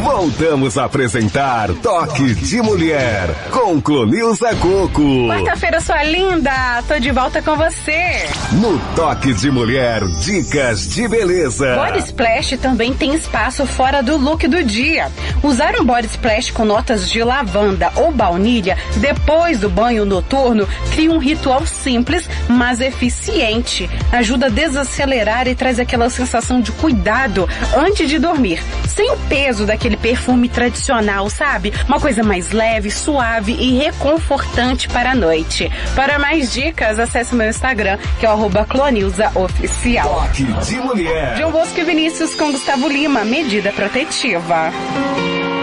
Voltamos a apresentar Toque de Mulher com Clonilza Coco. Quarta-feira, sua linda, tô de volta com você. No Toque de Mulher, dicas de beleza. Body Splash também tem espaço fora do look do dia. Usar um Body Splash com notas de lavanda ou baunilha depois do banho noturno cria um ritual simples, mas eficiente. Ajuda a desacelerar e traz aquela sensação de cuidado antes de dormir, sem o peso daquele perfume tradicional, sabe? Uma coisa mais leve, suave e reconfortante para a noite. Para mais dicas, acesse o meu Instagram, que é o @clonilzaoficial. Toque de Mulher. João Bosco e Vinícius com Gustavo Lima, medida protetiva.